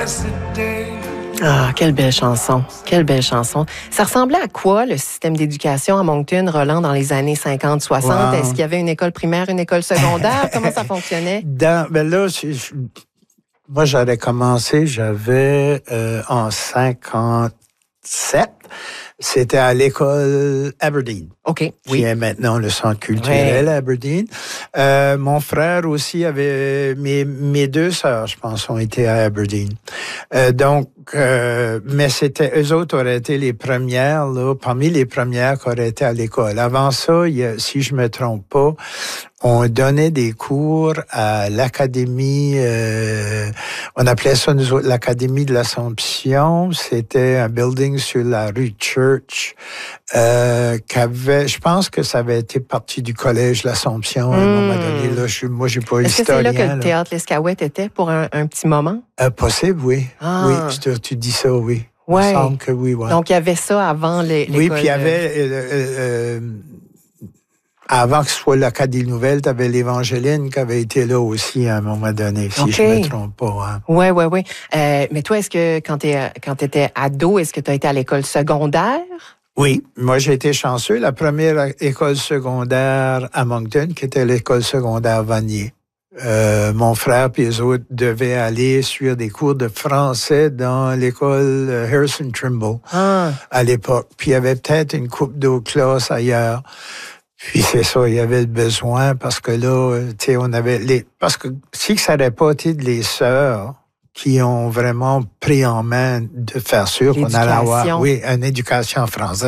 Ah, quelle belle chanson. Quelle belle chanson. Ça ressemblait à quoi, le système d'éducation à Moncton, Roland, dans les années 50-60? Wow. Est-ce qu'il y avait une école primaire, une école secondaire? Comment ça fonctionnait? Moi, j'avais commencé, en 57. C'était à l'école Aberdeen. OK, qui est maintenant le centre culturel Aberdeen. Mon frère aussi avait... Mes deux sœurs, je pense, ont été à Aberdeen. Mais eux autres auraient été les premières, là, parmi les premières qui auraient été à l'école. Avant ça, si je me trompe pas, on donnait des cours à l'académie, on appelait ça nous autres l'académie de l'Assomption. C'était un building sur la rue Church, je pense que ça avait été partie du collège l'Assomption à un moment donné. Là, moi, j'ai pas Est-ce historien. Est-ce que c'est là que le théâtre L'Escaouette était pour un petit moment? Possible, oui. Ah. Oui, tu dis ça, oui. Ouais. Il me semble que oui, ouais. Donc, il y avait ça avant l'école. Oui, puis il y avait... avant que ce soit l'Acadie Nouvelle, tu avais l'Évangéline qui avait été là aussi à un moment donné, si je ne me trompe pas. Hein. Oui. Mais toi, est-ce que quand tu étais ado, est-ce que tu as été à l'école secondaire? Oui, moi j'ai été chanceux. La première école secondaire à Moncton, qui était l'école secondaire Vanier. Mon frère et les autres devaient aller suivre des cours de français dans l'école Harrison Trimble à l'époque. Puis il y avait peut-être une couple d'autres classes ailleurs. Puis c'est ça, il y avait le besoin parce que là, tu sais, on avait parce que si ça n'aurait pas été les sœurs qui ont vraiment pris en main de faire sûr qu'on allait avoir, une éducation française.